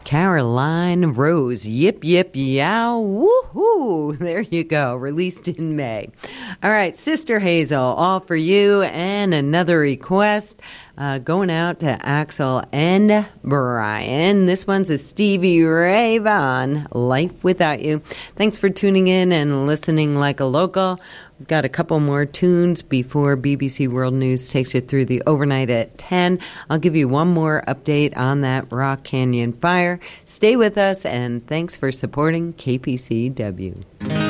Caroline Rose, Yip Yip Yow, woohoo! There you go, released in May. All right, Sister Hazel, all for you, and another request going out to Axel and Brian. This one's a Stevie Ray Vaughan, Life Without You. Thanks for tuning in and listening like a local. We've got a couple more tunes before BBC World News takes you through the overnight at 10. I'll give you one more update on that Rock Canyon fire. Stay with us, and thanks for supporting KPCW.